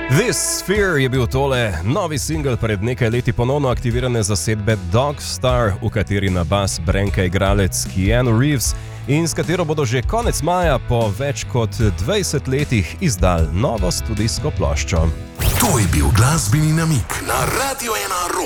This Sphere je bil tole novi singel pred nekaj leti ponovno aktivirane zasedbe Dogstar, v kateri na bas brenka igralec Keanu Reeves in s katero bodo že konec maja po več kot 20 letih izdali novo studijsko ploščo. To je bil glasbeni namig na Radio 1.